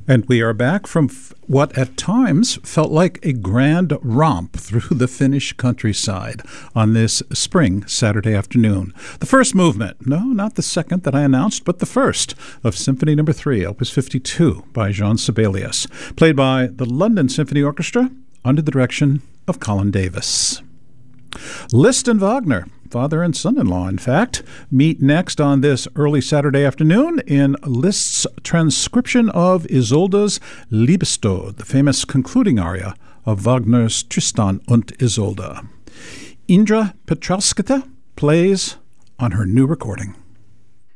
And we are back from what at times felt like a grand romp through the Finnish countryside on this spring Saturday afternoon. The first movement, no, not the second that I announced, but the first of Symphony No. 3, Opus 52 by Jean Sibelius, played by the London Symphony Orchestra under the direction of Colin Davis. Liszt and Wagner, father and son-in-law, in fact, meet next on this early Saturday afternoon in Liszt's transcription of Isolde's Liebestod, the famous concluding aria of Wagner's Tristan und Isolde. Indra Petralskaya plays on her new recording.